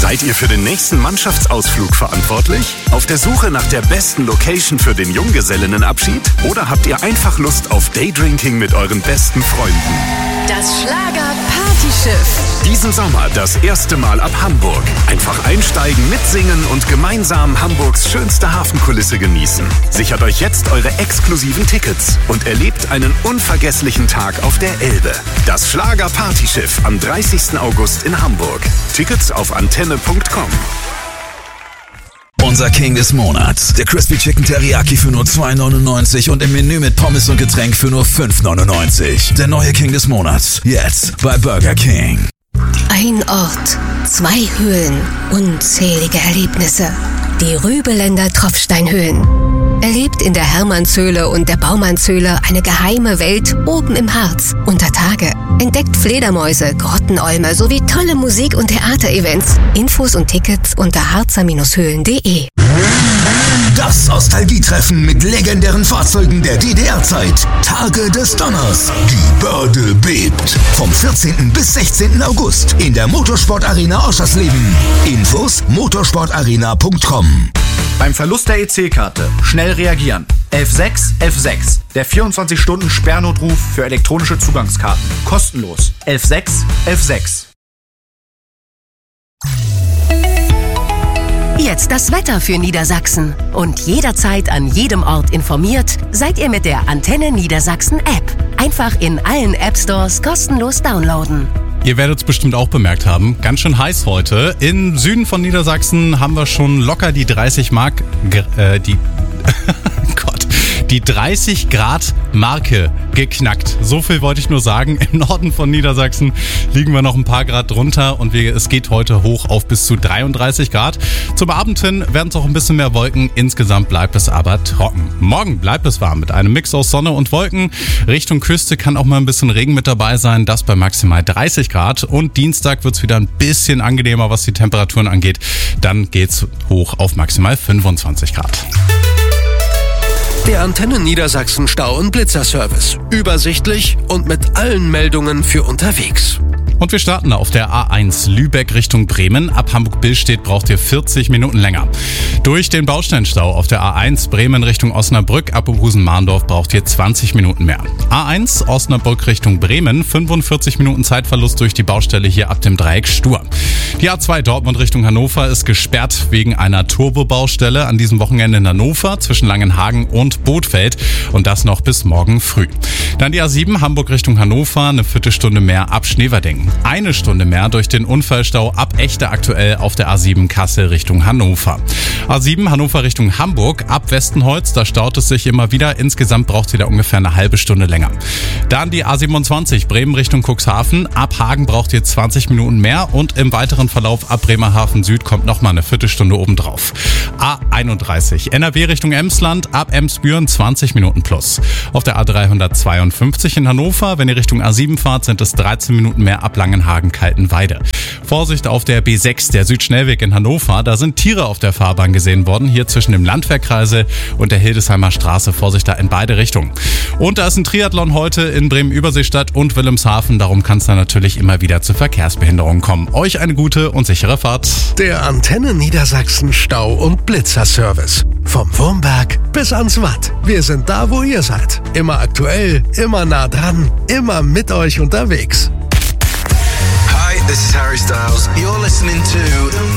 Seid ihr für den nächsten Mannschaftsausflug verantwortlich? Auf der Suche nach der besten Location für den Junggesellinnenabschied? Oder habt ihr einfach Lust auf Daydrinking mit euren besten Freunden? Das Schlager-Partyschiff. Diesen Sommer das erste Mal ab Hamburg. Einfach einsteigen, mitsingen und gemeinsam Hamburgs schönste Hafenkulisse genießen. Sichert euch jetzt eure exklusiven Tickets und erlebt einen unvergesslichen Tag auf der Elbe. Das Schlager-Partyschiff am 30. August in Hamburg. Tickets auf antenne.com. Unser King des Monats. Der Crispy Chicken Teriyaki für nur $2,99 und im Menü mit Pommes und Getränk für nur $5,99. Der neue King des Monats. Jetzt bei Burger King. Ein Ort, 2 Höhlen, unzählige Erlebnisse. Die Rübeländer Tropfsteinhöhlen. Erlebt in der Hermannshöhle und der Baumannshöhle eine geheime Welt oben im Harz unter Tage. Entdeckt Fledermäuse, Grottenolme sowie tolle Musik- und Theaterevents. Infos und Tickets unter harzer-höhlen.de. Das Nostalgietreffen mit legendären Fahrzeugen der DDR-Zeit. Tage des Donners. Die Börde bebt. Vom 14. bis 16. August in der Motorsportarena Oschersleben. Infos motorsportarena.com. Beim Verlust der EC-Karte schnell reagieren. 116 116. Der 24-Stunden-Sperrnotruf für elektronische Zugangskarten. Kostenlos. 116 116. Jetzt das Wetter für Niedersachsen. Und jederzeit an jedem Ort informiert, seid ihr mit der Antenne Niedersachsen App. Einfach in allen App-Stores kostenlos downloaden. Ihr werdet es bestimmt auch bemerkt haben, ganz schön heiß heute. Im Süden von Niedersachsen haben wir schon locker die 30 Grad Marke geknackt. So viel wollte ich nur sagen. Im Norden von Niedersachsen liegen wir noch ein paar Grad drunter und es geht heute hoch auf bis zu 33 Grad. Zum Abend hin werden es auch ein bisschen mehr Wolken. Insgesamt bleibt es aber trocken. Morgen bleibt es warm mit einem Mix aus Sonne und Wolken. Richtung Küste kann auch mal ein bisschen Regen mit dabei sein. Das bei maximal 30 Grad. Und Dienstag wird es wieder ein bisschen angenehmer, was die Temperaturen angeht. Dann geht's hoch auf maximal 25 Grad. Der Antenne Niedersachsen Stau- und Blitzerservice. Übersichtlich und mit allen Meldungen für unterwegs. Und wir starten auf der A1 Lübeck Richtung Bremen. Ab Hamburg-Billstedt braucht ihr 40 Minuten länger. Durch den Baustellenstau auf der A1 Bremen Richtung Osnabrück ab Oberhausen-Mahndorf braucht ihr 20 Minuten mehr. A1 Osnabrück Richtung Bremen, 45 Minuten Zeitverlust durch die Baustelle hier ab dem Dreieck Stur. Die A2 Dortmund Richtung Hannover ist gesperrt wegen einer Turbobaustelle an diesem Wochenende in Hannover zwischen Langenhagen und Bothfeld und das noch bis morgen früh. Dann die A7 Hamburg Richtung Hannover, eine Viertelstunde mehr ab Schneverding. Eine Stunde mehr durch den Unfallstau ab Echte aktuell auf der A7 Kassel Richtung Hannover. A7 Hannover Richtung Hamburg ab Westenholz, da staut es sich immer wieder. Insgesamt braucht ihr da ungefähr eine halbe Stunde länger. Dann die A27 Bremen Richtung Cuxhaven. Ab Hagen braucht ihr 20 Minuten mehr und im weiteren Verlauf ab Bremerhaven Süd kommt nochmal eine Viertelstunde obendrauf. A31 NRW Richtung Emsland ab Emsbüren 20 Minuten plus. Auf der A352 in Hannover, wenn ihr Richtung A7 fahrt, sind es 13 Minuten mehr ab Langenhagen-Kaltenweide. Vorsicht auf der B6, der Südschnellweg in Hannover. Da sind Tiere auf der Fahrbahn gesehen worden, hier zwischen dem Landwehrkreisel und der Hildesheimer Straße. Vorsicht da in beide Richtungen. Und da ist ein Triathlon heute in Bremen-Überseestadt und Wilhelmshaven. Darum kann es da natürlich immer wieder zu Verkehrsbehinderungen kommen. Euch eine gute und sichere Fahrt. Der Antenne Niedersachsen Stau- und Blitzerservice. Vom Wurmberg bis ans Watt. Wir sind da, wo ihr seid. Immer aktuell, immer nah dran, immer mit euch unterwegs. Hi, this is Harry Styles. You're listening to